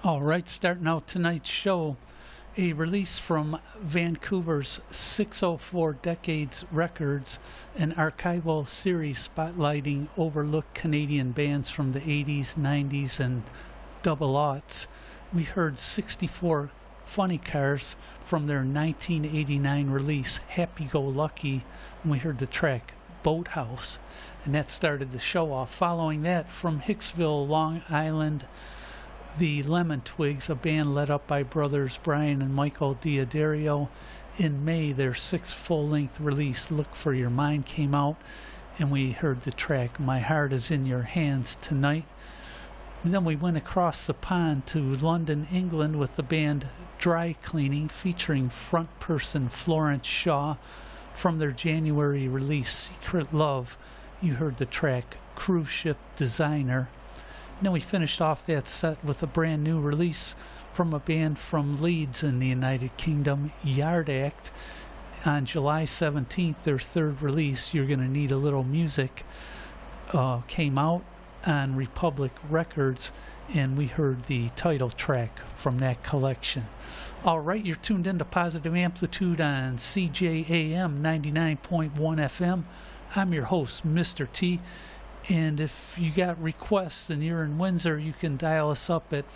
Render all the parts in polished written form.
All right, starting out tonight's show, a release from Vancouver's 604 Decades Records, an archival series spotlighting overlooked Canadian bands from the 80s, 90s, and double aughts. We heard 64 Funny Cars from their 1989 release, Happy Go Lucky, and we heard the track Boathouse, and that started the show off. Following that, from Hicksville, Long Island, the Lemon Twigs, a band led up by brothers Brian and Michael D'Addario. In May, their sixth full-length release, Look for Your Mind, came out, and we heard the track My Heart Is in Your Hands Tonight. And then we went across the pond to London, England, with the band Dry Cleaning, featuring front person Florence Shaw. From their January release, Secret Love, you heard the track Cruise Ship Designer. And then we finished off that set with a brand new release from a band from Leeds in the United Kingdom, Yard Act. On July 17th, their third release, You're Gonna Need a Little Music, came out on Republic Records, and we heard the title track from that collection. All right, you're tuned into Positive Amplitude on CJAM 99.1 FM. I'm your host, Mr. T. And if you got requests and you're in Windsor, you can dial us up at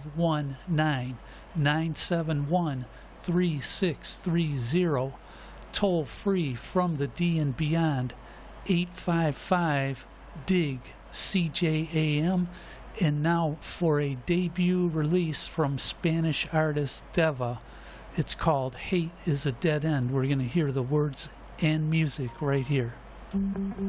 519-971-3630. Toll free from the D and Beyond, 855-DIG-CJAM. And now for a debut release from Spanish artist Deva. It's called Hate is a Dead End. We're going to hear the words and music right here.